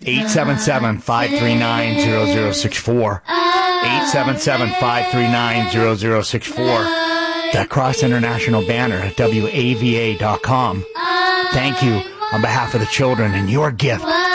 877-539-0064. 877-539-0064. The Cross International banner at WAVA.com. Thank you on behalf of the children and your gift